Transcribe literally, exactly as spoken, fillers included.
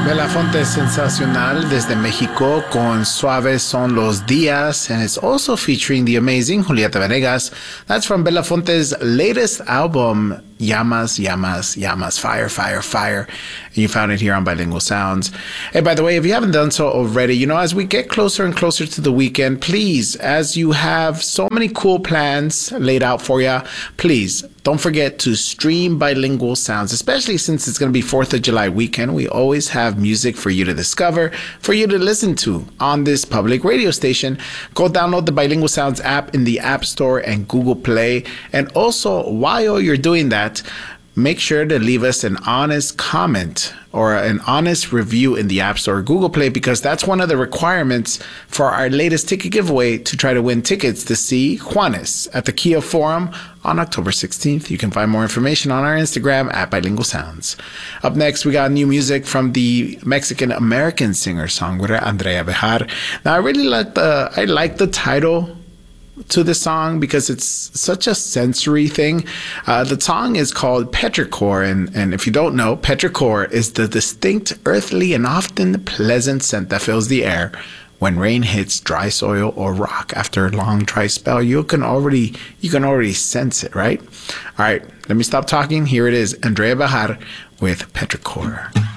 Belafonte Sensacional desde Mexico con Suaves Son Los Días, and it's also featuring the amazing Julieta Venegas. That's from Belafonte's latest album, Llamas, Llamas, Llamas, Fire, Fire, Fire. And you found it here on Bilingual Sounds. Hey, by the way, if you haven't done so already, you know, as we get closer and closer to the weekend, please, as you have so many cool plans laid out for you, please don't forget to stream Bilingual Sounds, especially since it's going to be fourth of July weekend. We always have music for you to discover, for you to listen to on this public radio station. Go download the Bilingual Sounds app in the App Store and Google Play. And also, while you're doing that, make sure to leave us an honest comment or an honest review in the App Store or Google Play, because that's one of the requirements for our latest ticket giveaway to try to win tickets to see Juanes at the Kia Forum on October sixteenth. You can find more information on our Instagram at Bilingual Sounds. Up next, we got new music from the Mexican-American singer-songwriter Andrea Bejar. Now, I really like the, I like the title to the song because it's such a sensory thing. Uh, the song is called Petrichor, and, and if you don't know, Petrichor is the distinct earthly and often pleasant scent that fills the air when rain hits dry soil or rock after a long dry spell. You can already you can already sense it, right? All right, let me stop talking. Here it is, Andrea Bejar with Petrichor.